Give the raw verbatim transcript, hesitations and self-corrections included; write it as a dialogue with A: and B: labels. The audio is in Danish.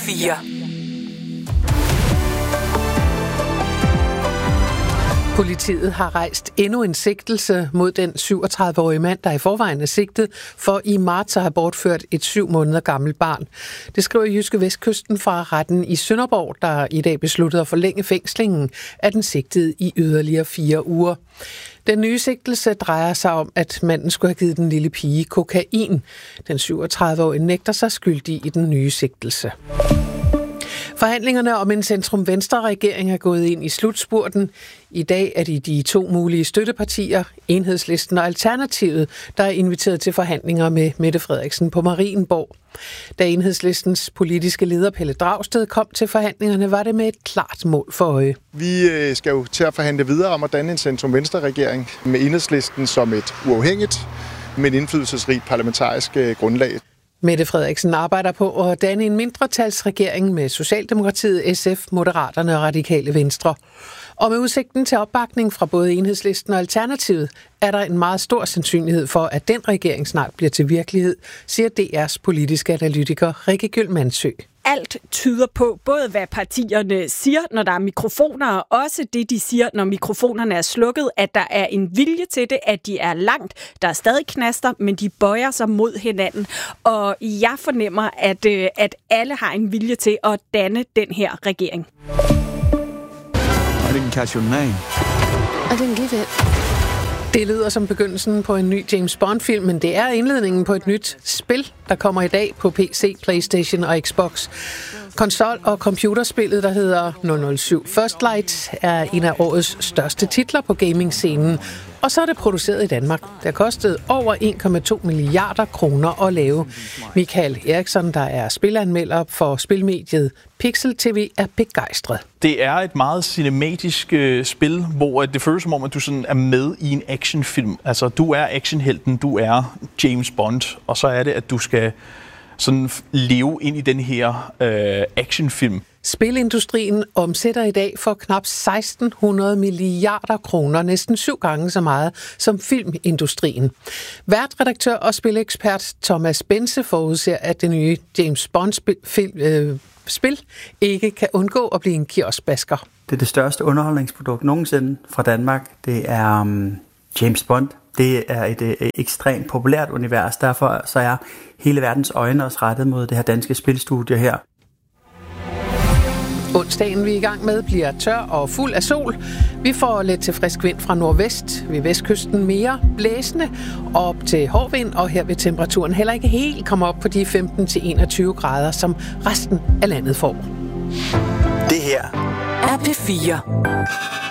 A: fire. Politiet har rejst endnu en sigtelse mod den syvogtredive-årige mand, der i forvejen er sigtet for i marts at have bortført et syv måneder gammelt barn. Det skriver Jyske Vestkysten fra retten i Sønderborg, der i dag besluttede at forlænge fængslingen af den sigtede i yderligere fire uger. Den nye sigtelse drejer sig om, at manden skulle have givet den lille pige kokain. Den syvogtredive-årige nægter sig skyldig i den nye sigtelse. Forhandlingerne om en centrum-venstre-regering er gået ind i slutspurten. I dag er det de to mulige støttepartier, Enhedslisten og Alternativet, der er inviteret til forhandlinger med Mette Frederiksen på Marienborg. Da Enhedslistens politiske leder Pelle Dragsted kom til forhandlingerne, var det med et klart mål for øje.
B: Vi skal jo til at forhandle videre om at danne en centrum-venstre-regering med Enhedslisten som et uafhængigt, men indflydelsesrigt parlamentarisk grundlag.
A: Mette Frederiksen arbejder på at danne en mindretalsregering med Socialdemokratiet, S F, Moderaterne og Radikale Venstre. Og med udsigten til opbakning fra både Enhedslisten og Alternativet, er der en meget stor sandsynlighed for, at den regering snart bliver til virkelighed, siger D R's politiske analytiker Rikke Gyldmansø.
C: Alt tyder på, både hvad partierne siger, når der er mikrofoner, og også det, de siger, når mikrofonerne er slukket, at der er en vilje til det, at de er langt. Der er stadig knaster, men de bøjer sig mod hinanden. Og jeg fornemmer, at, at alle har en vilje til at danne den her regering.
D: I didn't catch your name.
E: I didn't give it.
A: Det lyder som begyndelsen på en ny James Bond-film, men det er indledningen på et nyt spil, der kommer i dag på P C, PlayStation og Xbox. Konsol- og computerspillet, der hedder nul nul syv First Light, er en af årets største titler på gaming-scenen. Og så er det produceret i Danmark. Det har kostet over en komma to milliarder kroner at lave. Michael Eriksson, der er spilanmelder for spilmediet Pixel T V, er begejstret.
F: Det er et meget cinematisk øh, spil, hvor det føles som om, at du sådan er med i en actionfilm. Altså, du er actionhelten, du er James Bond, og så er det, at du skal sådan leve ind i den her øh, actionfilm.
A: Spilindustrien omsætter i dag for knap seksten hundrede milliarder kroner, næsten syv gange så meget som filmindustrien. Værtredaktør og spilekspert Thomas Bense forudser, at det nye James Bond-spil øh, spil ikke kan undgå at blive en kioskbasker.
G: Det er det største underholdningsprodukt nogensinde fra Danmark. Det er um, James Bond. Det er et, et ekstremt populært univers. Derfor så er hele verdens øjne også rettet mod det her danske spilstudie her.
A: Onsdagen, vi er i gang med, bliver tør og fuld af sol. Vi får lidt til frisk vind fra nordvest, ved vestkysten mere blæsende, op til hård vind, og her vil temperaturen heller ikke helt komme op på de femten til enogtyve grader, som resten af landet får.
D: Det her
A: er P fire.